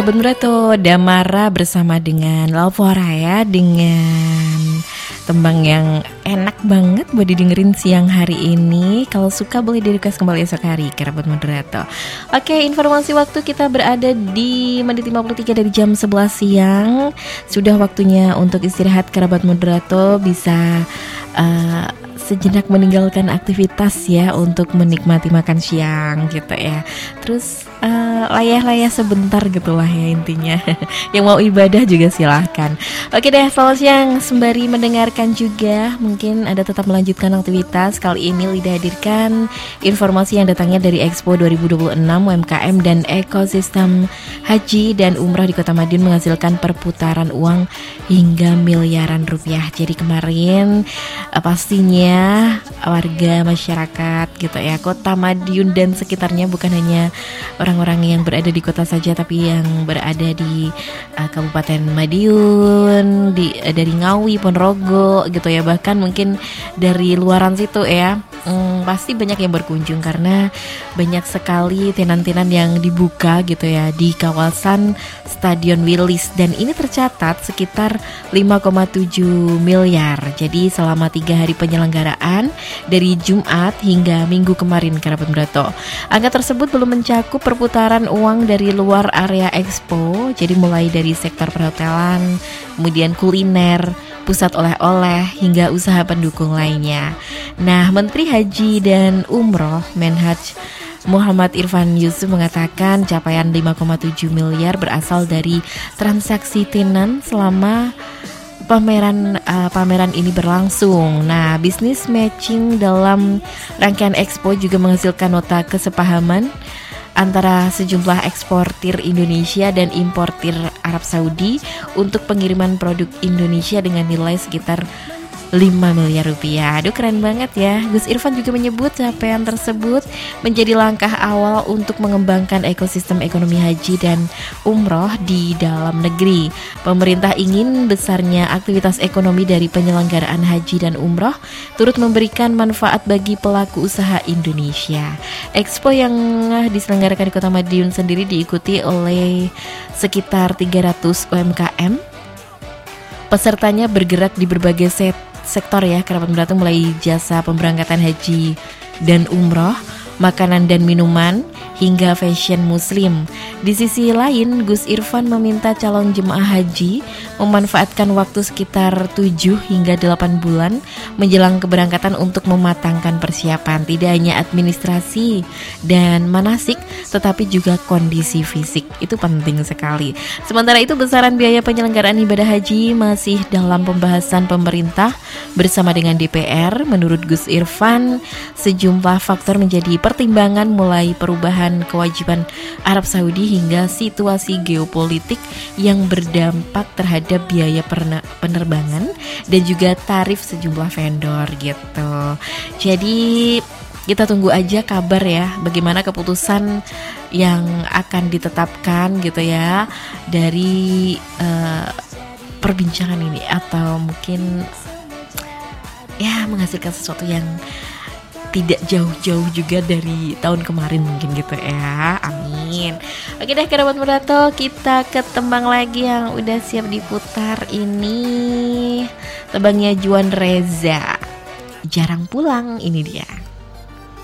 Bener tuh Damara bersama dengan Lalvora ya, dengan tembang yang enak banget buat didengerin siang hari ini. Kalau suka boleh di request kembali esok hari kerabat moderator. Oke, informasi waktu kita berada di menit 53 dari jam 11 siang. Sudah waktunya untuk istirahat kerabat moderator, bisa sejenak meninggalkan aktivitas ya untuk menikmati makan siang gitu ya. Terus layah-layah sebentar gitulah ya intinya. Yang mau ibadah juga silahkan. Oke deh, selamat siang. Sembari mendengarkan juga, mungkin Anda tetap melanjutkan aktivitas. Kali ini Lida hadirkan informasi yang datangnya dari Expo 2026 UMKM dan ekosistem haji dan umrah di Kota Madiun menghasilkan perputaran uang hingga miliaran rupiah. Jadi kemarin pastinya warga masyarakat gitu ya Kota Madiun dan sekitarnya, bukan hanya orang-orang yang berada di kota saja, tapi yang berada di Kabupaten Madiun, dari Ngawi, Ponorogo gitu ya, bahkan mungkin dari luaran situ ya. Pasti banyak yang berkunjung karena banyak sekali tenan-tenan yang dibuka gitu ya di kawasan Stadion Wilis, dan ini tercatat sekitar 5,7 miliar. Jadi selama 3 hari penyelenggaraan dari Jumat hingga Minggu kemarin kerabat Brato, angka tersebut belum mencakup perputaran uang dari luar area Expo. Jadi mulai dari sektor perhotelan, kemudian kuliner, pusat oleh-oleh, hingga usaha pendukung lainnya. Nah, Menteri Haji dan Umroh Menhaj Muhammad Irfan Yusuf mengatakan capaian 5,7 miliar berasal dari transaksi tenan selama pameran ini berlangsung. Nah, bisnis matching dalam rangkaian Expo juga menghasilkan nota kesepahaman antara sejumlah eksportir Indonesia dan importir Arab Saudi untuk pengiriman produk Indonesia dengan nilai sekitar 5 miliar rupiah. Aduh, keren banget ya. Gus Irfan juga menyebut capaian tersebut menjadi langkah awal untuk mengembangkan ekosistem ekonomi haji dan umroh di dalam negeri. Pemerintah ingin besarnya aktivitas ekonomi dari penyelenggaraan haji dan umroh turut memberikan manfaat bagi pelaku usaha Indonesia. Expo yang diselenggarakan di Kota Madiun sendiri diikuti oleh sekitar 300 UMKM. Pesertanya bergerak di berbagai sektor ya kerabat Brato, mulai jasa pemberangkatan haji dan umroh, makanan dan minuman, hingga fashion muslim. Di sisi lain, Gus Irfan meminta calon jemaah haji memanfaatkan waktu sekitar 7 hingga 8 bulan menjelang keberangkatan untuk mematangkan persiapan, tidak hanya administrasi dan manasik, tetapi juga kondisi fisik. Itu penting sekali. Sementara itu, besaran biaya penyelenggaraan ibadah haji masih dalam pembahasan pemerintah bersama dengan DPR. Menurut Gus Irfan, sejumlah faktor menjadi pertimbangan, mulai perubahan kewajiban Arab Saudi hingga situasi geopolitik yang berdampak terhadap biaya penerbangan dan juga tarif sejumlah vendor gitu. Jadi kita tunggu aja kabar ya, bagaimana keputusan yang akan ditetapkan gitu ya dari perbincangan ini, atau mungkin ya menghasilkan sesuatu yang tidak jauh-jauh juga dari tahun kemarin mungkin gitu ya. Amin. Oke deh kerabat Brato, kita ke tembang lagi yang udah siap diputar ini. Tembangnya Juan Reza, Jarang Pulang, ini dia.